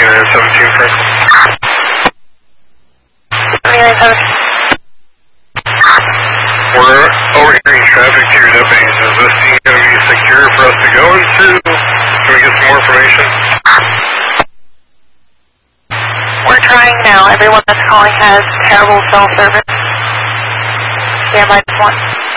Unit 17 Franklin. 79-7. We're overhearing traffic to your deputies. Is this scene going to be secure for us to go into? Can we get some more information? We're trying now. Everyone that's calling has terrible cell service. Standby 1.